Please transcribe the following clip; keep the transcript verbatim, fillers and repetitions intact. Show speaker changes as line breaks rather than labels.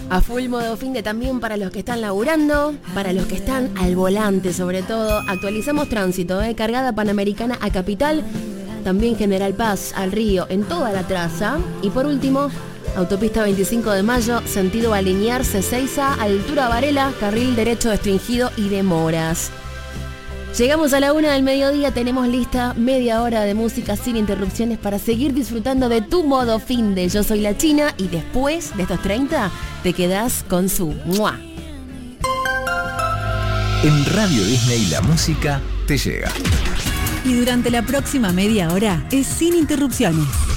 A full modo fin de también para los que están laburando, para los que están al volante sobre todo. Actualizamos tránsito, ¿eh? Cargada Panamericana a Capital, también General Paz al Río en toda la traza. Y por último, autopista veinticinco de mayo, sentido alinearse Ezeiza, altura Varela, carril derecho restringido y demoras. Llegamos a la una del mediodía, tenemos lista media hora de música sin interrupciones para seguir disfrutando de tu modo fin de Yo Soy la China, y después de estos treinta te quedás con su ¡mua!
En Radio Disney la música te llega.
Y durante la próxima media hora es sin interrupciones.